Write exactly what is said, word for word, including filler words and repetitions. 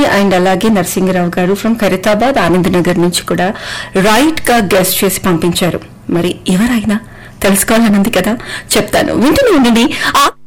And అలాగే నరసింహరావు గారు from Khairatabad Anand Nagar నుంచి కూడా రైట్ గా గెస్ట్ చేసి పంపించారు. మరి ఎవరైనా తెలుసుకోవాలనుంది కదా, చెప్తాను, వింటూనే ఉండండి.